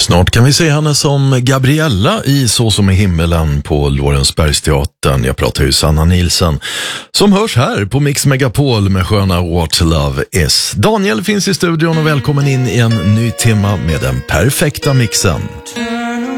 Snart kan vi se henne som Gabriella i Så som i himmelen på Lorensbergsteatern. Jag pratar ju Sanna Nilsson som hörs här på Mix Megapol med sköna What Love Is. Daniel finns i studion och välkommen in i en ny timma med den perfekta mixen.